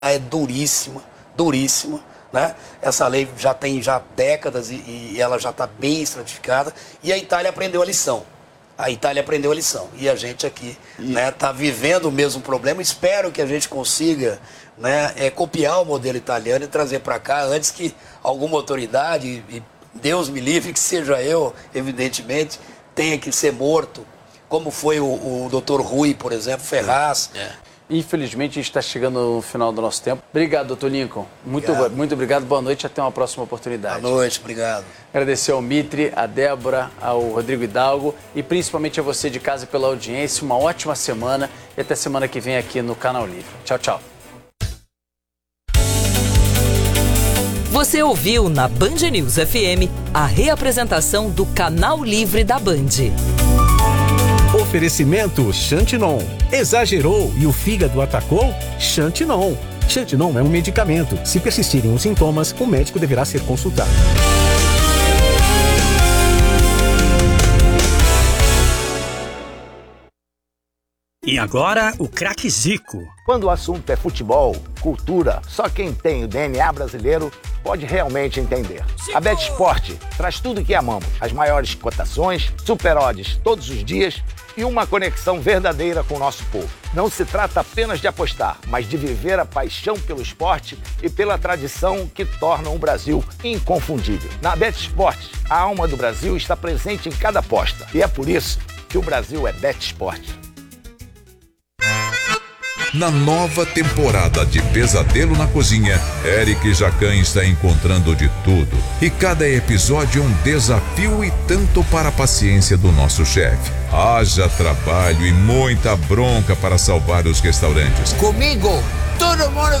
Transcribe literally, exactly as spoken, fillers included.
é duríssima, duríssima, né? Essa lei já tem já décadas e, e ela já está bem estratificada, e a Itália aprendeu a lição. A Itália aprendeu a lição. E a gente aqui está né, tá vivendo o mesmo problema. Espero que a gente consiga né, é, copiar o modelo italiano e trazer para cá antes que alguma autoridade, e Deus me livre que seja eu, evidentemente, tenha que ser morto, como foi o, o doutor Rui, por exemplo, Ferraz. É. Infelizmente, a gente está chegando no final do nosso tempo. Obrigado, doutor Lincoln. Muito obrigado. muito obrigado. Boa noite. Até uma próxima oportunidade. Boa noite. Obrigado. Agradecer ao Mitre, a Débora, ao Rodrigo Hidalgo e principalmente a você de casa pela audiência. Uma ótima semana e até semana que vem aqui no Canal Livre. Tchau, tchau. Você ouviu na Band News F M a reapresentação do Canal Livre da Band. Oferecimento Xantinon. Exagerou e o fígado atacou? Xantinon. Xantinon é um medicamento. Se persistirem os sintomas, o médico deverá ser consultado. E agora, o craque Zico. Quando o assunto é futebol, cultura, só quem tem o D N A brasileiro pode realmente entender. A BetSport traz tudo o que amamos. As maiores cotações, super odds todos os dias e uma conexão verdadeira com o nosso povo. Não se trata apenas de apostar, mas de viver a paixão pelo esporte e pela tradição que tornam o Brasil inconfundível. Na BetSport, a alma do Brasil está presente em cada aposta. E é por isso que o Brasil é BetSport. Na nova temporada de Pesadelo na Cozinha, Eric Jacan está encontrando de tudo. E cada episódio é um desafio e tanto para a paciência do nosso chefe. Haja trabalho e muita bronca para salvar os restaurantes. Comigo, todo mundo